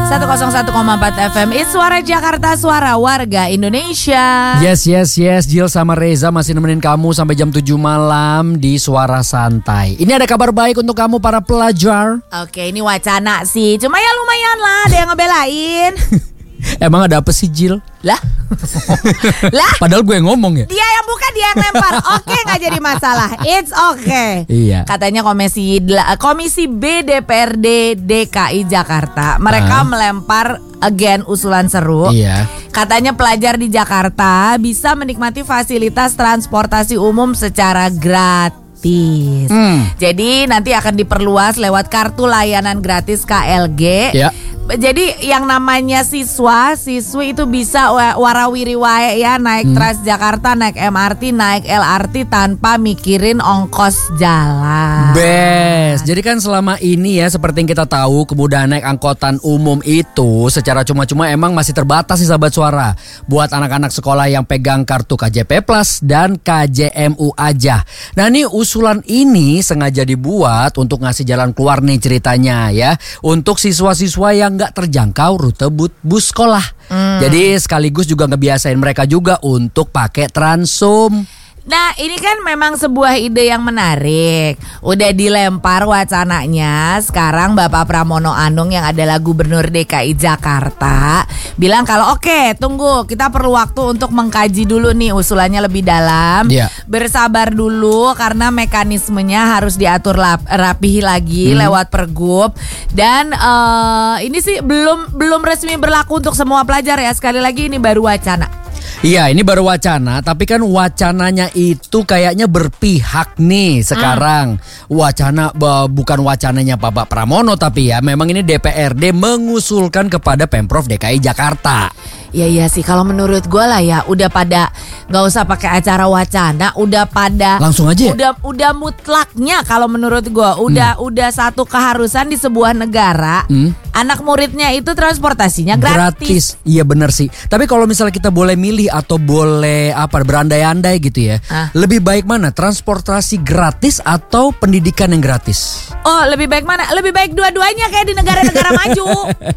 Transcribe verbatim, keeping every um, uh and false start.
seratus satu koma empat F M It's Suara Jakarta, suara warga Indonesia. Yes, yes, yes. Jill sama Reza masih nemenin kamu sampai jam tujuh malam di Suara Santai. Ini ada kabar baik untuk kamu para pelajar. Oke, ini wacana sih. Cuma ya lumayan lah, ada yang ngebelain. Emang ada apa sih, Jill? Lah? Lah? Padahal gue yang ngomong ya. Dia yang buka, dia yang lempar. Oke, gak jadi masalah. It's okay. Iya. Katanya Komisi Komisi B D P R D D K I Jakarta, mereka uh. melempar again usulan seru. Iya. Katanya pelajar di Jakarta bisa menikmati fasilitas transportasi umum secara gratis. Hmm. Jadi nanti akan diperluas lewat kartu layanan gratis K L G. Ya. Jadi yang namanya siswa, siswi itu bisa warawiri wae ya, naik hmm. Transjakarta, naik M R T, naik L R T tanpa mikirin ongkos jalan. Best. Jadi kan selama ini ya seperti yang kita tahu, kemudahan naik angkutan umum itu secara cuma-cuma emang masih terbatas sih sahabat Suara. Buat anak-anak sekolah yang pegang kartu K J P Plus dan K J M U aja. Nah ini usulan ini sengaja dibuat untuk ngasih jalan keluar nih ceritanya ya, untuk siswa-siswa yang gak terjangkau rute bus sekolah. Hmm. Jadi sekaligus juga ngebiasain mereka juga untuk pakai Transum. Nah ini kan memang sebuah ide yang menarik. Udah dilempar wacananya. Sekarang Bapak Pramono Anung yang adalah Gubernur D K I Jakarta bilang kalau oke okay, tunggu, kita perlu waktu untuk mengkaji dulu nih usulannya lebih dalam. yeah. Bersabar dulu karena mekanismenya harus diatur lap, rapih lagi hmm. lewat Pergub. Dan uh, ini sih belum belum resmi berlaku untuk semua pelajar ya. Sekali lagi ini baru wacana. Iya, ini baru wacana, tapi kan wacananya itu kayaknya berpihak nih sekarang. Hmm. Wacana b- bukan wacananya Bapak Pramono, tapi ya memang ini D P R D mengusulkan kepada Pemprov D K I Jakarta. Iya iya sih, kalau menurut gue lah ya udah pada nggak usah pakai acara wacana, udah pada langsung aja. Udah udah mutlaknya kalau menurut gue udah hmm. udah satu keharusan di sebuah negara. Hmm. Anak muridnya itu transportasinya gratis. Gratis. Iya benar sih. Tapi kalau misalnya kita boleh milih atau boleh apa berandai-andai gitu ya, ah. lebih baik mana? Transportasi gratis atau pendidikan yang gratis? Oh, lebih baik mana? Lebih baik dua-duanya kayak di negara-negara maju.